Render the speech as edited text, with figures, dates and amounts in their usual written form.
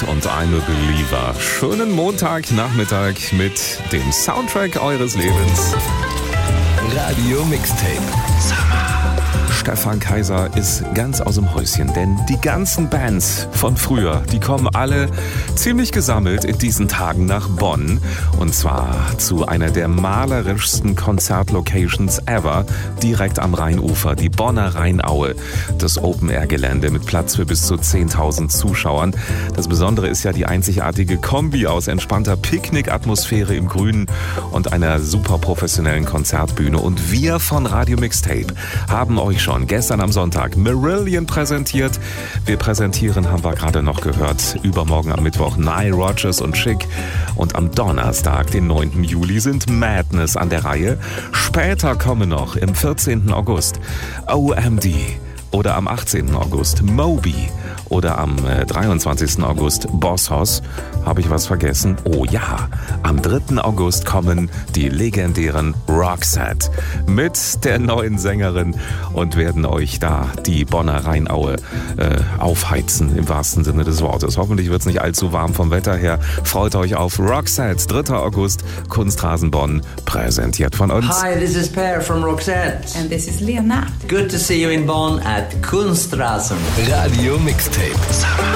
und I'm a Believer. Schönen Montagnachmittag mit dem Soundtrack eures Lebens. Radio Mixtape. Stefan Kaiser ist ganz aus dem Häuschen, denn die ganzen Bands von früher, die kommen alle ziemlich gesammelt in diesen Tagen nach Bonn. Und zwar zu einer der malerischsten Konzertlocations ever, direkt am Rheinufer, die Bonner Rheinaue. Das Open-Air-Gelände mit Platz für bis zu 10.000 Zuschauern. Das Besondere ist ja die einzigartige Kombi aus entspannter Picknick-Atmosphäre im Grünen und einer super professionellen Konzertbühne. Und wir von Radio Mixtape haben euch schon gestern am Sonntag Marillion präsentiert. Wir präsentieren, haben wir gerade noch gehört, übermorgen am Mittwoch Nile Rodgers und Chic. Und am Donnerstag, den 9. Juli, sind Madness an der Reihe. Später kommen noch im 14. August OMD oder am 18. August Moby oder am 23. August Boss Hoss. Habe ich was vergessen? Oh ja, am 3. August kommen die legendären Roxette mit der neuen Sängerin und werden euch da die Bonner Rheinaue aufheizen, im wahrsten Sinne des Wortes. Hoffentlich wird es nicht allzu warm vom Wetter her. Freut euch auf Roxette, 3. August, Kunstrasen Bonn, präsentiert von uns. Hi, this is Per from Roxette. And this is Lena. Good to see you in Bonn at Kunstrasen. Radio Mixtape.